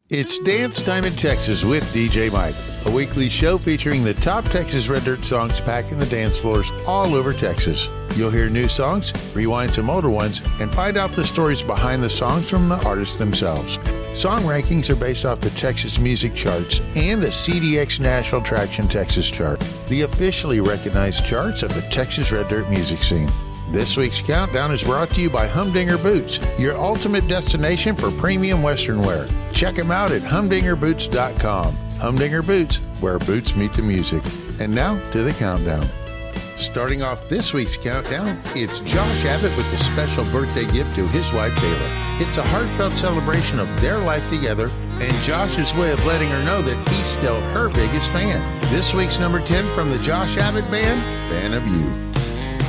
It's Dance Time in Texas with DJ Mike, a weekly show featuring the top Texas Red Dirt songs packing the dance floors all over Texas. You'll hear new songs, rewind some older ones, and find out the stories behind the songs from the artists themselves. Song rankings are based off the Texas Music Charts and the CDX National Traction Texas Chart, the officially recognized charts of the Texas Red Dirt music scene. This week's countdown is brought to you by Humdinger Boots, your ultimate destination for premium Western wear. Check them out at humdingerboots.com. Humdinger Boots, where boots meet the music. And now to the countdown. Starting off this week's countdown, it's Josh Abbott with a special birthday gift to his wife, Kayla. It's a heartfelt celebration of their life together and Josh's way of letting her know that he's still her biggest fan. This week's number 10 from the Josh Abbott Band, Fan of You.